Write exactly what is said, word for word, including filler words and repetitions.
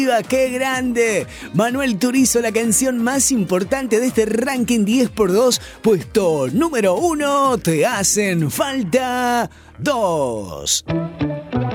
¡Qué grande! Manuel Turizo, la canción más importante de este ranking diez por dos, puesto número uno, Te hacen falta dos.